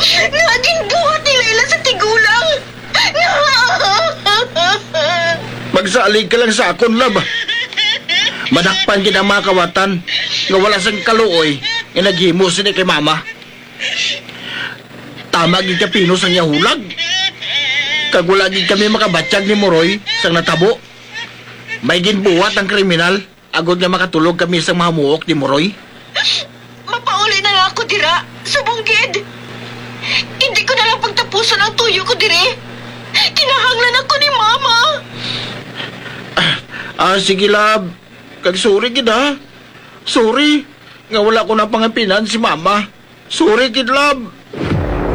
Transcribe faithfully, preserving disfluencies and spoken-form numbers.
Naging buhat ni Layla sa tigulang. Magsalig ka lang sa akon, lab. Madakpan gid ang mga kawatan nga wala sang kaluoy nga naghimo sini kay mama. Tama gid ka Pino sang yahulag. Kag wala gid kami makabatyag ni Moroy sang natabo. May ginbuhat ang kriminal agod nga makatulog kami sa mahamuok ni Moroy. Mapauli na nga ako dira, subunggid. Hindi ko na lang pagtapusan ang tuyo ko dire. Kinahanglan ako ni Mama. Ah, sige lab. Kag sorry gid ha. Sorry nga wala ko na pangapinan si mama. Sorry gid lab.